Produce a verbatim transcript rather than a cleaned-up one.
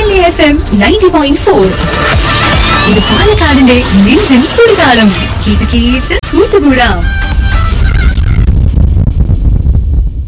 Ahalya F M ninety point four. ഇത് പാലക്കാടിന്റെ നെഞ്ചിൻ തുടിതാളം. കേട്ട് കേട്ട് കൂട്ടുകൂടാം.